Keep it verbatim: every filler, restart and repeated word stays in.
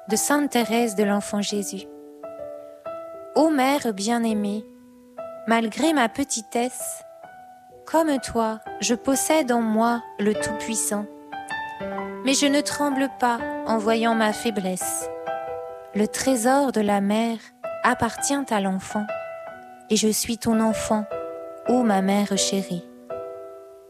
de Sainte Thérèse de l'Enfant Jésus. Ô Mère bien-aimée, malgré ma petitesse, comme toi, je possède en moi le Tout-Puissant. Mais je ne tremble pas en voyant ma faiblesse. Le trésor de la mère appartient à l'enfant, et je suis ton enfant, ô ma mère chérie.